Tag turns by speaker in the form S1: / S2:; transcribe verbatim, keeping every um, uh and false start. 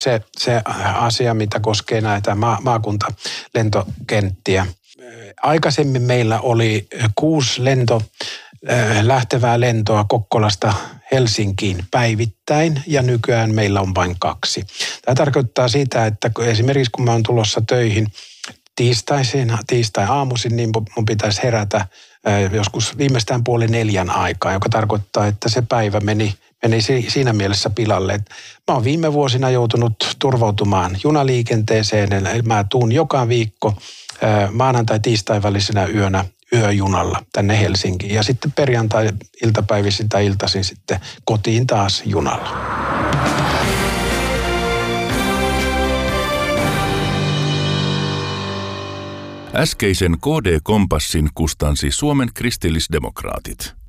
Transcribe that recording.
S1: se, se asia, mitä koskee näitä ma- maakuntalentokenttiä. Aikaisemmin meillä oli kuusi lento, lähtevää lentoa Kokkolasta Helsinkiin päivittäin ja nykyään meillä on vain kaksi. Tämä tarkoittaa sitä, että esimerkiksi kun mä oon tulossa töihin tiistaisin, tiistai-aamuisin, niin mun pitäisi herätä joskus viimeistään puoli neljän aikaa, joka tarkoittaa, että se päivä meni, meni siinä mielessä pilalle. Mä oon viime vuosina joutunut turvautumaan junaliikenteeseen, eli mä tuun joka viikko maanantai-tiistai välisenä yönä yöjunalla tänne Helsinkiin ja sitten perjantai-iltapäivisin tai iltaisin sitten kotiin taas junalla.
S2: Äskeisen K D-kompassin kustansi Suomen kristillisdemokraatit.